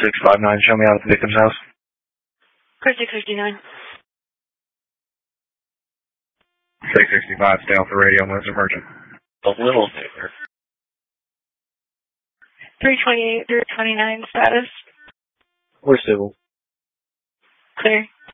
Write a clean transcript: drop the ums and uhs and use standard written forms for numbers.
659, show me out at the victim's house. Car 659. 665, stay off the radio when it's emergent. A little bigger. 328, 329 status. We're civil. Clear.